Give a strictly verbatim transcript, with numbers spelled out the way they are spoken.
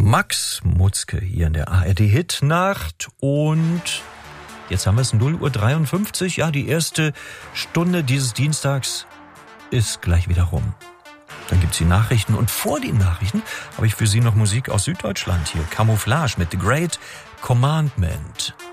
Max Mutzke hier in der A R D-Hit-Nacht und jetzt haben wir es null Uhr dreiundfünfzig. Ja, die erste Stunde dieses Dienstags ist gleich wieder rum. Dann gibt's die Nachrichten und vor den Nachrichten habe ich für Sie noch Musik aus Süddeutschland hier. Camouflage mit The Great Commandment.